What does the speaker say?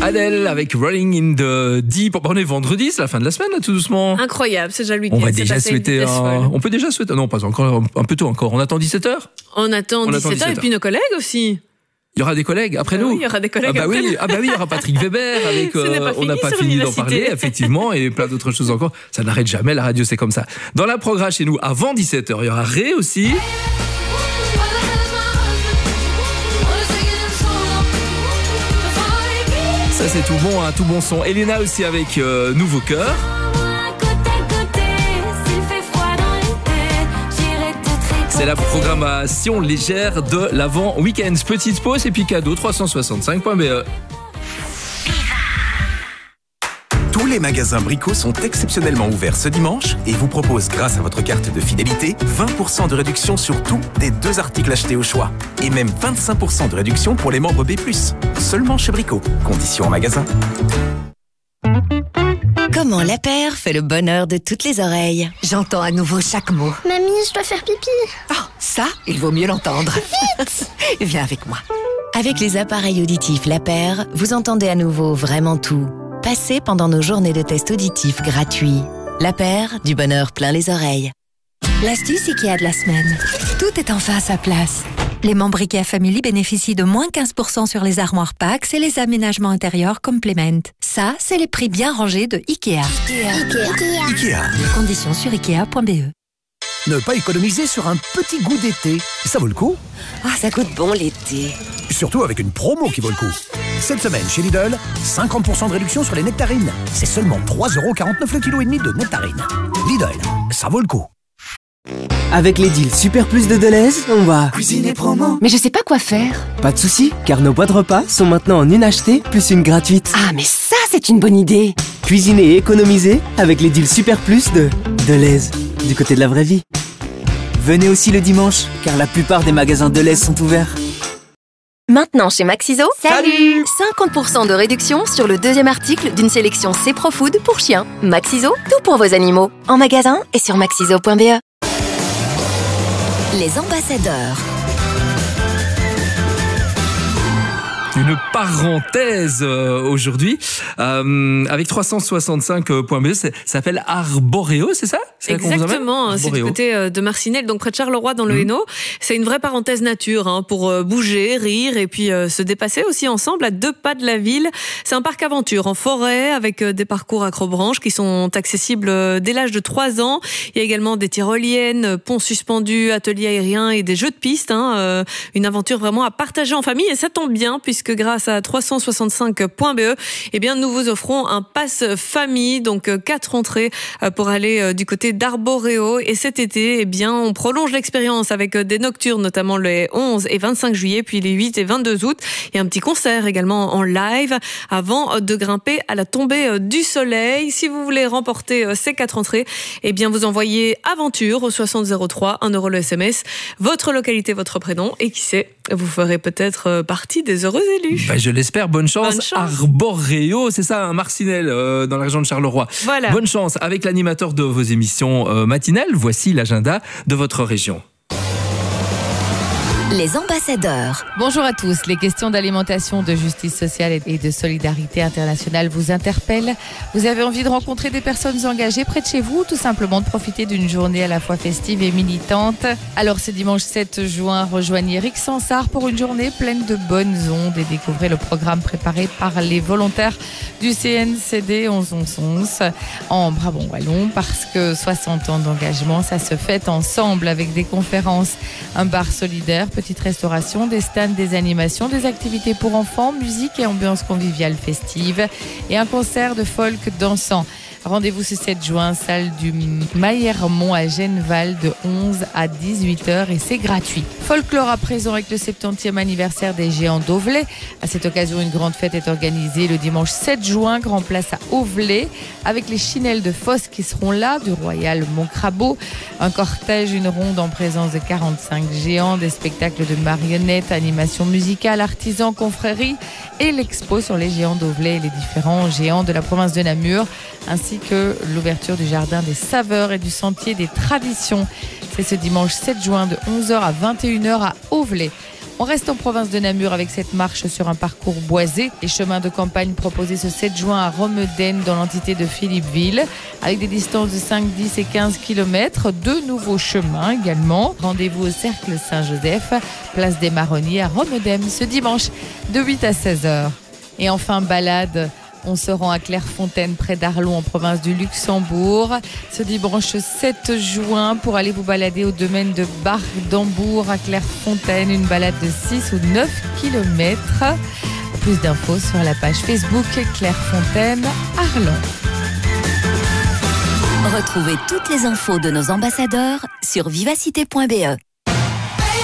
Adèle avec Rolling in the Deep. On est vendredi, c'est la fin de la semaine, là, tout doucement. Incroyable, c'est déjà le week-end. On va déjà souhaiter on peut déjà souhaiter. Non, pas encore, un peu tôt encore. On attend 17h. On attend 17h et puis nos collègues aussi. Il y aura des collègues après nous. Oui, il y aura des collègues après nous. Il y aura Patrick Weber avec on n'a pas fini d'en parler, effectivement, et plein d'autres choses encore. Ça n'arrête jamais, la radio, c'est comme ça. Dans la programme chez nous, avant 17h, il y aura Ré aussi. Ça, c'est tout bon, hein, tout bon son. Elena aussi avec Nouveau Cœur. C'est la programmation légère de l'avant week-end. Petite pause et puis cadeau 365.be. Tous les magasins Brico sont exceptionnellement ouverts ce dimanche et vous proposent, grâce à votre carte de fidélité, 20% de réduction sur tout des 2 articles achetés au choix. Et même 25% de réduction pour les membres B+. Seulement chez Brico. Conditions en magasin. Comment La Paire fait le bonheur de toutes les oreilles. J'entends à nouveau chaque mot. Mamie, je dois faire pipi. Oh, ça, il vaut mieux l'entendre. Vite. Viens avec moi. Avec les appareils auditifs La Paire, vous entendez à nouveau vraiment tout. Passez pendant nos journées de tests auditifs gratuits. La Paire, du bonheur plein les oreilles. L'astuce IKEA de la semaine. Tout est enfin à sa place. Les membres IKEA Family bénéficient de moins 15% sur les armoires Pax et les aménagements intérieurs Complement. Ça, c'est les prix bien rangés de IKEA. Ikea. Conditions sur ikea.be. Ne pas économiser sur un petit goût d'été, ça vaut le coup. Ah, ça goûte bon l'été. Surtout avec une promo qui vaut le coup. Cette semaine chez Lidl, 50% de réduction sur les nectarines. C'est seulement 3,49€ le kilo et demi de nectarines. Lidl, ça vaut le coup. Avec les deals Super Plus de Deleuze, on va Cuisiner promo. Mais je sais pas quoi faire. Pas de soucis, car nos boîtes repas sont maintenant en une achetée plus une gratuite. Ah, mais ça, c'est une bonne idée. Cuisiner et économiser avec les deals Super Plus de Deleuze, du côté de la vraie vie. Venez aussi le dimanche, car la plupart des magasins Deleuze sont ouverts. Maintenant chez Maxiso, Salut 50% de réduction sur le 2e article d'une sélection C-Pro Food pour chiens. Maxiso, tout pour vos animaux. En magasin et sur maxiso.be. Les ambassadeurs. Une parenthèse aujourd'hui avec 365.be, ça s'appelle Arboréo, c'est ça? Exactement, c'est du côté de Marcinelle, donc près de Charleroi dans le Hainaut. C'est une vraie parenthèse nature pour bouger, rire et puis se dépasser aussi ensemble à 2 pas de la ville. C'est un parc aventure en forêt avec des parcours accrobranches qui sont accessibles dès l'âge de 3 ans. Il y a également des tyroliennes, ponts suspendus, ateliers aériens et des jeux de piste. Une aventure vraiment à partager en famille et ça tombe bien puisque grâce à 365.be, eh bien, nous vous offrons un pass famille, donc 4 entrées pour aller du côté d'Arboréo. Et cet été, eh bien, on prolonge l'expérience avec des nocturnes, notamment les 11 et 25 juillet, puis les 8 et 22 août. Il y a un petit concert également en live avant de grimper à la tombée du soleil. Si vous voulez remporter ces 4 entrées, eh bien, vous envoyez aventure au 6003, 1€ le SMS, votre localité, votre prénom, et qui sait, vous ferez peut-être partie des heureux élus. Je l'espère, bonne chance. Arboréo, c'est ça, Marcinelle, dans la région de Charleroi. Voilà. Bonne chance avec l'animateur de vos émissions matinales. Voici l'agenda de votre région. Les ambassadeurs. Bonjour à tous. Les questions d'alimentation, de justice sociale et de solidarité internationale vous interpellent. Vous avez envie de rencontrer des personnes engagées près de chez vous, tout simplement de profiter d'une journée à la fois festive et militante. Alors ce dimanche 7 juin, rejoignez Rick Sansard pour une journée pleine de bonnes ondes et découvrez le programme préparé par les volontaires du CNCD 1111 en Brabant-Wallon, parce que 60 ans d'engagement, ça se fête ensemble avec des conférences, un bar solidaire, petite restauration, des stands, des animations, des activités pour enfants, musique et ambiance conviviale festive et un concert de folk dansant. Rendez-vous ce 7 juin, salle du Maillermont à Genneval de 11 à 18h et c'est gratuit. Folklore à présent avec le 70e anniversaire des Géants d'Auvelais. À cette occasion, une grande fête est organisée le dimanche 7 juin, grand place à Auvelais, avec les Chinelles de Fosse qui seront là, du Royal Montcrabeau. Un cortège, une ronde en présence de 45 géants, des spectacles de marionnettes, animations musicales, artisans, confréries et l'expo sur les Géants d'Auvelais et les différents géants de la province de Namur, ainsi que l'ouverture du jardin des saveurs et du sentier des traditions. C'est ce dimanche 7 juin de 11h à 21h à Auvelais. On reste en province de Namur avec cette marche sur un parcours boisé. Les chemins de campagne proposés ce 7 juin à Romeden dans l'entité de Philippeville avec des distances de 5, 10 et 15 km. 2 nouveaux chemins également. Rendez-vous au Cercle Saint-Joseph, place des Marronniers à Romeden ce dimanche de 8 à 16h. Et enfin, balade. On se rend à Clairefontaine, près d'Arlon, en province du Luxembourg, ce dimanche 7 juin pour aller vous balader au domaine de Barque d'Hambourg à Clairefontaine, une balade de 6 ou 9 km. Plus d'infos sur la page Facebook Clairefontaine Arlon. Retrouvez toutes les infos de nos ambassadeurs sur vivacité.be.